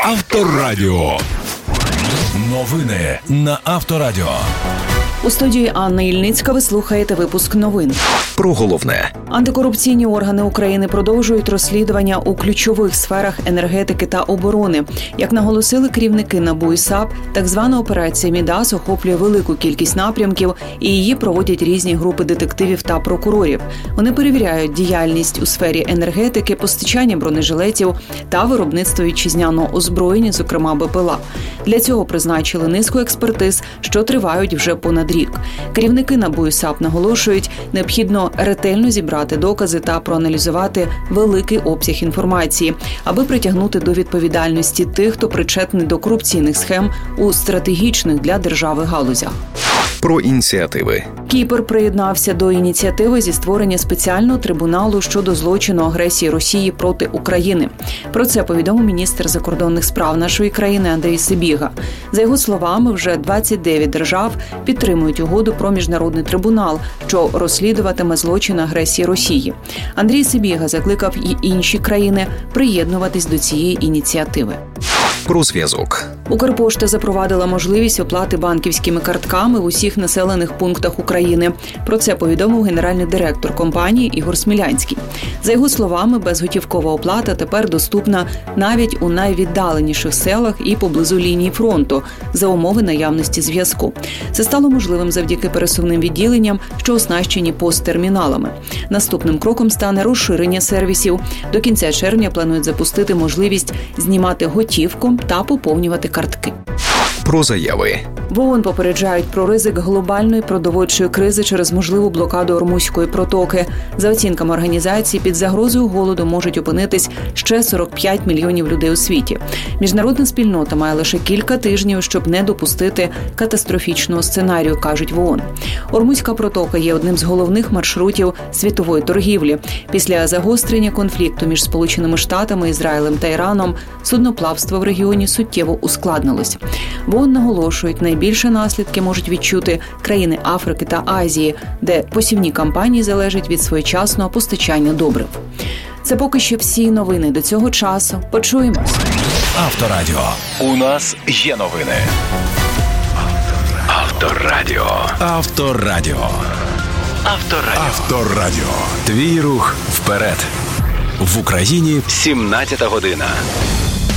Авторадіо. Новини на Авторадіо. У студії Анна Ільницька ви слухаєте випуск новин. Про головне. Антикорупційні органи України продовжують розслідування у ключових сферах енергетики та оборони. Як наголосили керівники НАБУ і САП, так звана операція «Мідас» охоплює велику кількість напрямків, і її проводять різні групи детективів та прокурорів. Вони перевіряють діяльність у сфері енергетики, постачання бронежилетів та виробництва вітчизняного озброєння, зокрема БПЛА. Для цього призначили низку експертиз, що тривають вже понад рік. Керівники НАБУ і САП наголошують, необхідно ретельно зібрати докази та проаналізувати великий обсяг інформації, аби притягнути до відповідальності тих, хто причетний до корупційних схем у стратегічних для держави галузях. Про ініціативи. Кіпр приєднався до ініціативи зі створення спеціального трибуналу щодо злочину агресії Росії проти України. Про це повідомив міністр закордонних справ нашої країни Андрій Сибіга. За його словами, вже 29 держав підтримують угоду про міжнародний трибунал, що розслідуватиме злочин агресії Росії. Андрій Сибіга закликав і інші країни приєднуватись до цієї ініціативи. Про зв'язок. Укрпошта запровадила можливість оплати банківськими картками в усіх населених пунктах України. Про це повідомив генеральний директор компанії Ігор Смілянський. За його словами, безготівкова оплата тепер доступна навіть у найвіддаленіших селах і поблизу лінії фронту за умови наявності зв'язку. Це стало можливим завдяки пересувним відділенням, що оснащені посттерміналами. Наступним кроком стане розширення сервісів. До кінця червня планують запустити можливість знімати готівку та поповнювати картки. Про заяви. В ООН попереджають про ризик глобальної продовольчої кризи через можливу блокаду Ормузької протоки. За оцінками організації, під загрозою голоду можуть опинитись ще 45 мільйонів людей у світі. Міжнародна спільнота має лише кілька тижнів, щоб не допустити катастрофічного сценарію, кажуть в ООН. Ормузька протока є одним з головних маршрутів світової торгівлі. Після загострення конфлікту між Сполученими Штатами, Ізраїлем та Іраном судноплавство в регіоні суттєво ускладнилось. В ООН наголошують, найбільше наслідки можуть відчути країни Африки та Азії, де посівні кампанії залежать від своєчасного постачання добрив. Це поки що всі новини до цього часу. Почуємось. Авторадіо. У нас є новини. Авторадіо. Авторадіо. Авторадіо. Авторадіо. Твій рух вперед. В Україні 17 година.